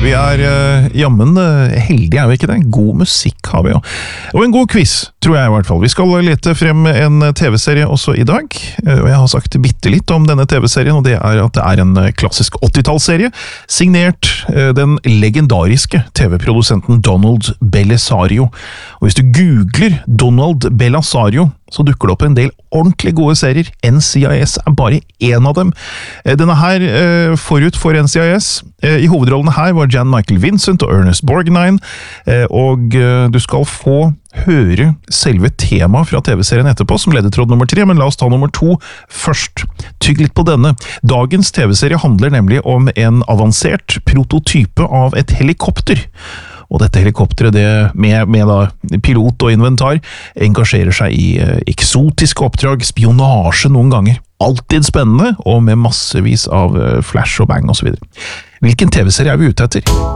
Vi jammen heldige, vi ikke det? God musikk har vi jo. Og en god quiz, tror jeg i hvert fall. Vi skal lete frem en TV-serie også i dag, og jeg har sagt bitte litt om denne TV-serien, og det at det en klassisk 80-tallsserie, signert den legendariske TV-produsenten Donald Bellisario. Og hvis du googler Donald Bellisario, så dukker det opp en del ordentlig gode serier. NCIS bare en av dem. Denne her forut for NCIS. I hovedrollene her var Jan Michael Vincent og Ernest Borgnine, og du skal få høre selve temaet fra TV-serien etterpå, som ledetråd nummer 3, men la oss ta nummer 2 først. Tygg litt på denne. Dagens TV-serie handler nemlig om en avansert prototype av et helikopter. Og dette helikopteret, med da pilot og inventar, engasjerer seg i eksotiske oppdrag, spionasje noen ganger. Alltid spennende, og med massevis av flash og bang og så videre. Hvilken TV-serie vi ute etter?